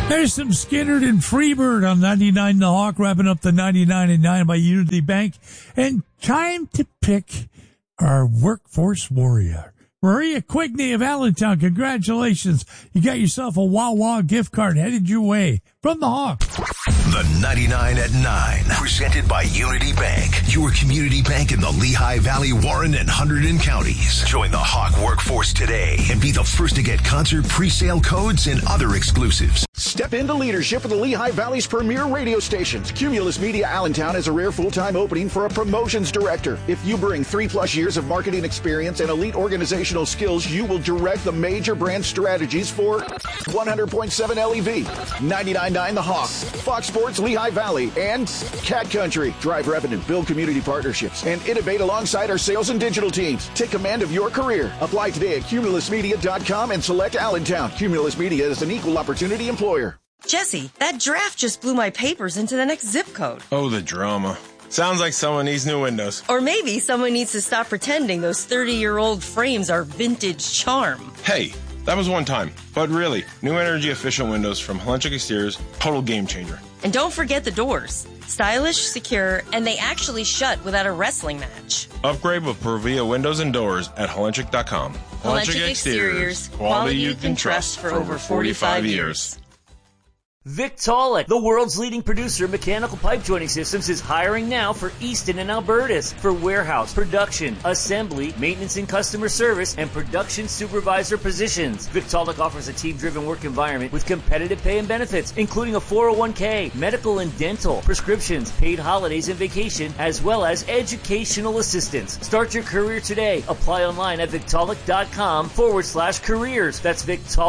There's some Skinner and Freebird on 99 The Hawk, wrapping up the 99 and 9 by Unity Bank. And time to pick our workforce warrior. Maria Quigney of Allentown, congratulations. You got yourself a Wawa gift card headed your way from the Hawk. The 99 at 9, presented by Unity Bank, your community bank in the Lehigh Valley, Warren, and Hunterdon counties. Join the Hawk workforce today and be the first to get concert pre-sale codes and other exclusives. Step into leadership of the Lehigh Valley's premier radio stations. Cumulus Media Allentown has a rare full-time opening for a promotions director. If you bring 3+ years of marketing experience and elite organizational skills, you will direct the major brand strategies for 100.7 LEV, 99.9 The Hawk, Fox Sports Lehigh Valley, and Cat Country. Drive revenue, build community partnerships, and innovate alongside our sales and digital teams. Take command of your career. Apply today at cumulusmedia.com and select Allentown. Cumulus Media is an equal opportunity employer. Jesse, that draft just blew my papers into the next zip code. Oh, the drama. Sounds like someone needs new windows. Or maybe someone needs to stop pretending those 30-year-old frames are vintage charm. Hey, that was one time. But really, new energy efficient windows from Helenchik Exteriors, total game changer. And don't forget the doors. Stylish, secure, and they actually shut without a wrestling match. Upgrade with Provia windows and doors at Helenchik.com. Helenchik Exteriors, quality you can trust for over 45 years. Victaulic, the world's leading producer of mechanical pipe joining systems, is hiring now for Easton and Albertus for warehouse, production, assembly, maintenance and customer service, and production supervisor positions. Victaulic offers a team-driven work environment with competitive pay and benefits, including a 401k, medical and dental, prescriptions, paid holidays and vacation, as well as educational assistance. Start your career today. Apply online at Victaulic.com/careers. That's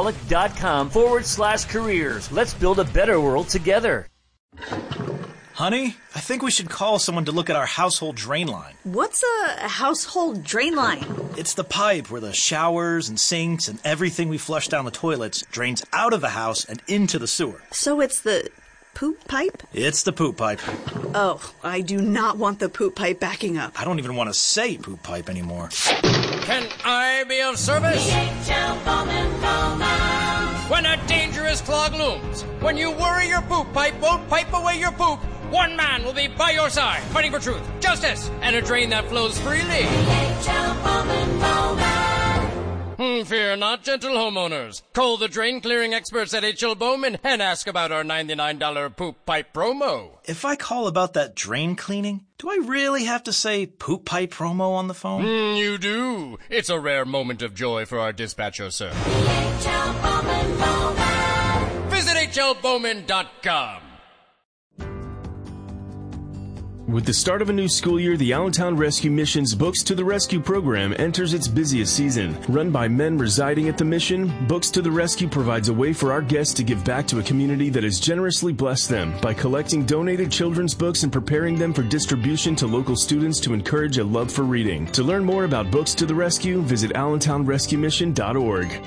Victaulic.com/careers. Let's build a better world together. Honey, I think we should call someone to look at our household drain line. What's a household drain line? It's the pipe where the showers and sinks and everything we flush down the toilets drains out of the house and into the sewer. So it's the poop pipe? It's the poop pipe. Oh, I do not want the poop pipe backing up. I don't even want to say poop pipe anymore. Can I be of service? DHL Bowman. When a dangerous clog looms, when you worry your poop pipe won't pipe away your poop, one man will be by your side, fighting for truth, justice, and a drain that flows freely. DHL Bowman. Fear not, gentle homeowners. Call the drain clearing experts at H.L. Bowman and ask about our $99 poop pipe promo. If I call about that drain cleaning, do I really have to say poop pipe promo on the phone? You do. It's a rare moment of joy for our dispatcher, sir. H.L. Bowman. Visit hlbowman.com. With the start of a new school year, the Allentown Rescue Mission's Books to the Rescue program enters its busiest season. Run by men residing at the mission, Books to the Rescue provides a way for our guests to give back to a community that has generously blessed them by collecting donated children's books and preparing them for distribution to local students to encourage a love for reading. To learn more about Books to the Rescue, visit allentownrescuemission.org.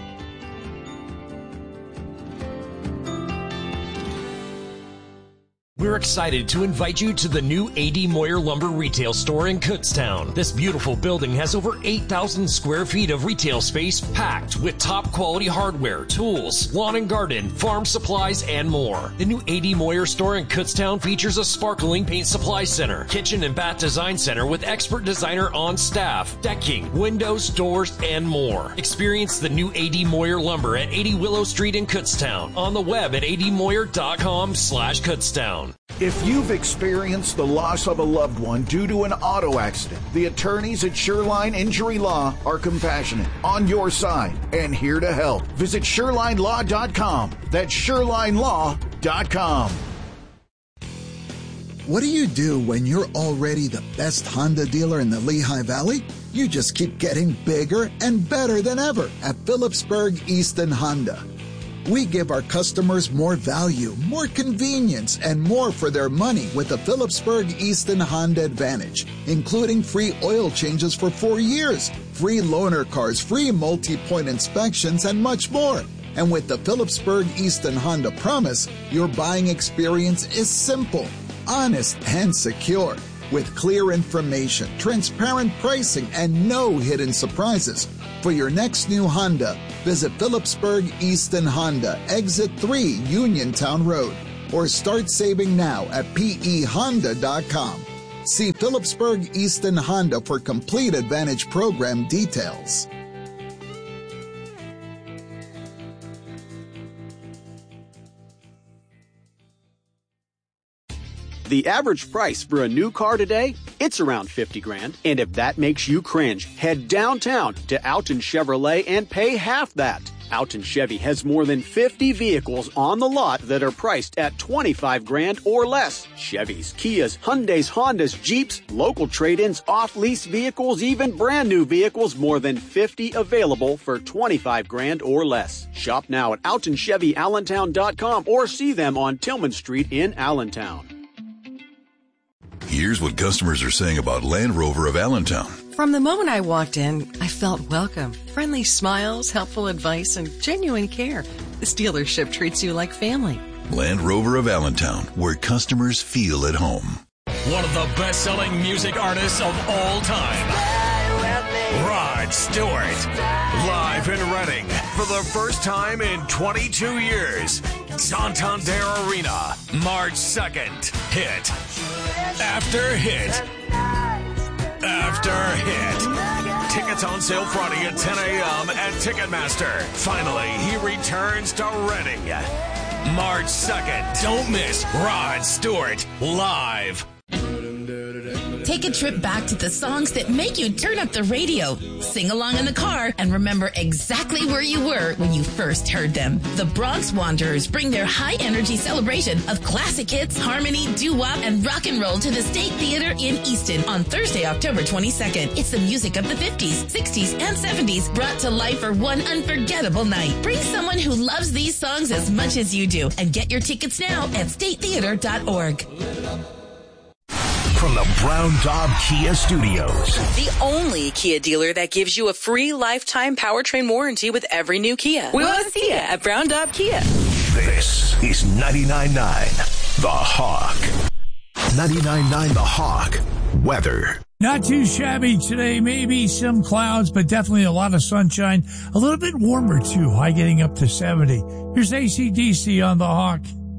We're excited to invite you to the new A.D. Moyer Lumber Retail Store in Kutztown. This beautiful building has over 8,000 square feet of retail space packed with top quality hardware, tools, lawn and garden, farm supplies, and more. The new A.D. Moyer store in Kutztown features a sparkling paint supply center, kitchen and bath design center with expert designer on staff, decking, windows, doors, and more. Experience the new A.D. Moyer Lumber at 80 Willow Street in Kutztown. On the web at admoyer.com/Kutztown. If you've experienced the loss of a loved one due to an auto accident, the attorneys at Shoreline Injury Law are compassionate, on your side, and here to help. Visit ShorelineLaw.com. That's ShorelineLaw.com. What do you do when you're already the best Honda dealer in the Lehigh Valley? You just keep getting bigger and better than ever at Phillipsburg Easton Honda. We give our customers more value, more convenience, and more for their money with the Phillipsburg Easton Honda Advantage, including free oil changes for 4 years, free loaner cars, free multi-point inspections, and much more. And with the Phillipsburg Easton Honda Promise, your buying experience is simple, honest, and secure. with clear information, transparent pricing, and no hidden surprises. For your next new Honda, visit Phillipsburg Easton Honda, Exit 3, Uniontown Road, or start saving now at pehonda.com. See Phillipsburg Easton Honda for complete Advantage program details. The average price for a new car today, it's around $50,000. And if that makes you cringe, head downtown to Alton Chevrolet and pay half that. Alton Chevy has more than 50 vehicles on the lot that are priced at $25,000 or less. Chevys, Kias, Hyundais, Hondas, Jeeps, local trade-ins, off-lease vehicles, even brand new vehicles, more than 50 available for $25,000 or less. Shop now at AltonChevyAllentown.com or see them on Tillman Street in Allentown. Here's what customers are saying about Land Rover of Allentown. From the moment I walked in, I felt welcome. Friendly smiles, helpful advice, and genuine care. This dealership treats you like family. Land Rover of Allentown, where customers feel at home. One of the best-selling music artists of all time, Rod Stewart. Live in Reading for the first time in 22 years. Santander Arena, March 2nd. Hit after hit after hit. Tickets on sale Friday at 10 a.m. at Ticketmaster. Finally, he returns to Reading. March 2nd. Don't miss Rod Stewart live. Take a trip back to the songs that make you turn up the radio, sing along in the car, and remember exactly where you were when you first heard them. The Bronx Wanderers bring their high-energy celebration of classic hits, harmony, doo-wop, and rock and roll to the State Theater in Easton on Thursday, October 22nd. It's the music of the 50s, 60s, and 70s brought to life for one unforgettable night. Bring someone who loves these songs as much as you do and get your tickets now at statetheater.org. From the Brown Daub Kia Studios. The only Kia dealer that gives you a free lifetime powertrain warranty with every new Kia. We want to see you at Brown Daub Kia. This is 99.9 The Hawk. 99.9 The Hawk. Weather. Not too shabby today. Maybe some clouds, but definitely a lot of sunshine. A little bit warmer, too. High getting up to 70. Here's AC/DC on The Hawk.